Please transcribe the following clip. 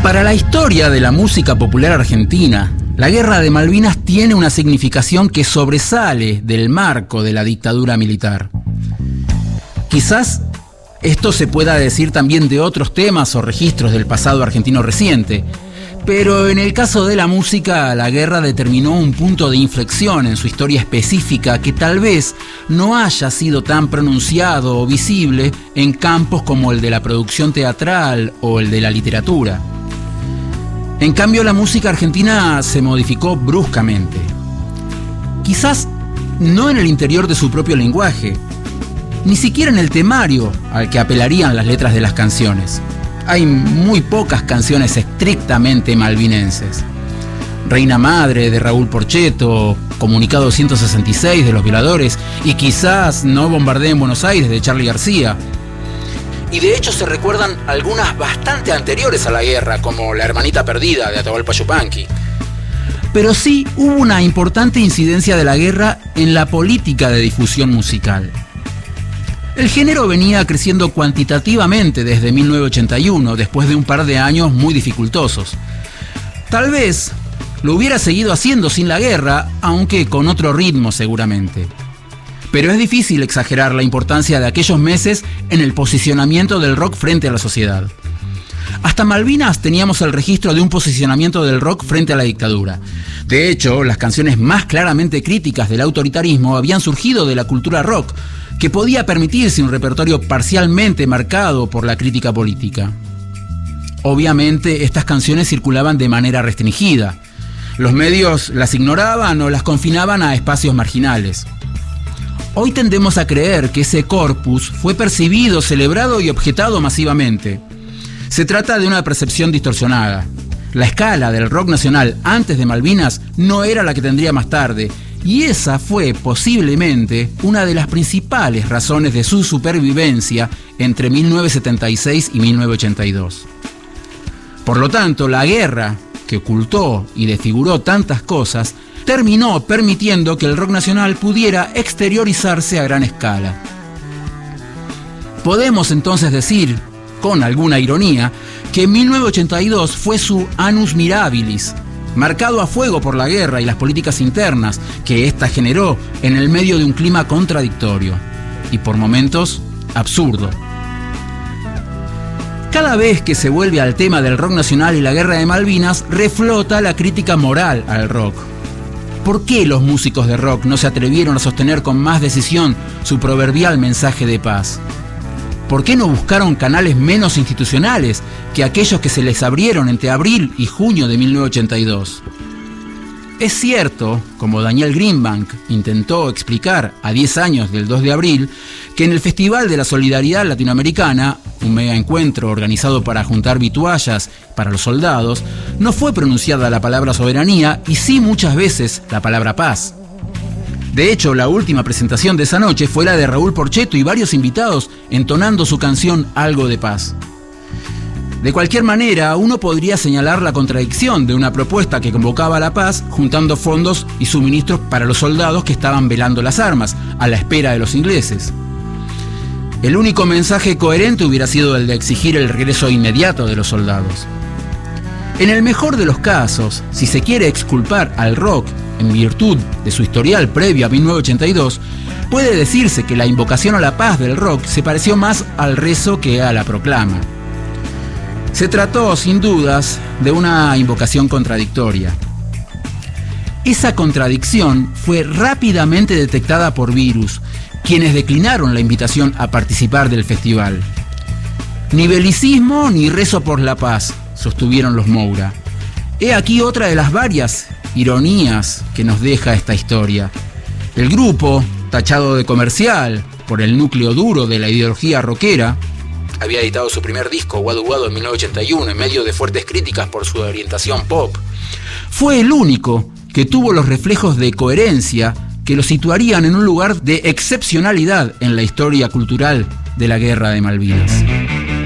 Para la historia de la música popular argentina, la Guerra de Malvinas tiene una significación que sobresale del marco de la dictadura militar. Quizás esto se pueda decir también de otros temas o registros del pasado argentino reciente, pero en el caso de la música, la guerra determinó un punto de inflexión en su historia específica que tal vez no haya sido tan pronunciado o visible en campos como el de la producción teatral o el de la literatura. En cambio, la música argentina se modificó bruscamente. Quizás no en el interior de su propio lenguaje, ni siquiera en el temario al que apelarían las letras de las canciones. Hay muy pocas canciones estrictamente malvinenses. Reina Madre de Raúl Porchetto, Comunicado 166 de Los Violadores y quizás No bombardeen Buenos Aires de Charly García. Y de hecho se recuerdan algunas bastante anteriores a la guerra, como La Hermanita Perdida de Atahualpa Yupanqui. Pero sí hubo una importante incidencia de la guerra en la política de difusión musical. El género venía creciendo cuantitativamente desde 1981, después de un par de años muy dificultosos. Tal vez lo hubiera seguido haciendo sin la guerra, aunque con otro ritmo seguramente. Pero es difícil exagerar la importancia de aquellos meses en el posicionamiento del rock frente a la sociedad. Hasta Malvinas teníamos el registro de un posicionamiento del rock frente a la dictadura. De hecho, las canciones más claramente críticas del autoritarismo habían surgido de la cultura rock, que podía permitirse un repertorio parcialmente marcado por la crítica política. Obviamente, estas canciones circulaban de manera restringida. Los medios las ignoraban o las confinaban a espacios marginales. Hoy tendemos a creer que ese corpus fue percibido, celebrado y objetado masivamente. Se trata de una percepción distorsionada. La escala del rock nacional antes de Malvinas no era la que tendría más tarde, y esa fue posiblemente una de las principales razones de su supervivencia entre 1976 y 1982. Por lo tanto, la guerra, que ocultó y desfiguró tantas cosas, terminó permitiendo que el rock nacional pudiera exteriorizarse a gran escala. Podemos entonces decir, con alguna ironía, que 1982 fue su annus mirabilis, marcado a fuego por la guerra y las políticas internas que ésta generó en el medio de un clima contradictorio y por momentos absurdo. Cada vez que se vuelve al tema del rock nacional y la guerra de Malvinas, reflota la crítica moral al rock. ¿Por qué los músicos de rock no se atrevieron a sostener con más decisión su proverbial mensaje de paz? ¿Por qué no buscaron canales menos institucionales que aquellos que se les abrieron entre abril y junio de 1982? Es cierto, como Daniel Greenbank intentó explicar a 10 años del 2 de abril, que en el Festival de la Solidaridad Latinoamericana, un mega encuentro organizado para juntar vituallas para los soldados, no fue pronunciada la palabra soberanía y sí muchas veces la palabra paz. De hecho, la última presentación de esa noche fue la de Raúl Porchetto y varios invitados entonando su canción Algo de Paz. De cualquier manera, uno podría señalar la contradicción de una propuesta que convocaba a la paz, juntando fondos y suministros para los soldados que estaban velando las armas, a la espera de los ingleses. El único mensaje coherente hubiera sido el de exigir el regreso inmediato de los soldados. En el mejor de los casos, si se quiere exculpar al rock en virtud de su historial previo a 1982, puede decirse que la invocación a la paz del rock se pareció más al rezo que a la proclama. Se trató, sin dudas, de una invocación contradictoria. Esa contradicción fue rápidamente detectada por Virus, quienes declinaron la invitación a participar del festival. Ni belicismo ni rezo por la paz, sostuvieron los Moura. He aquí otra de las varias ironías que nos deja esta historia. El grupo, tachado de comercial por el núcleo duro de la ideología rockera, había editado su primer disco, Wadu Wadu, en 1981, en medio de fuertes críticas por su orientación pop. Fue el único que tuvo los reflejos de coherencia que lo situarían en un lugar de excepcionalidad en la historia cultural de la Guerra de Malvinas.